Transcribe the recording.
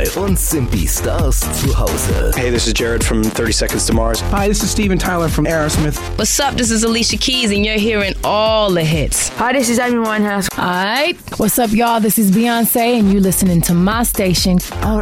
Bei uns sind die Stars zu Hause. Hey, this is Jared from 30 Seconds to Mars. Hi, this is Steven Tyler from Aerosmith. What's up? This is Alicia Keys, and you're hearing all the hits. Hi, this is Amy Winehouse. Alright, what's up, y'all? This is Beyonce, and you're listening to my station.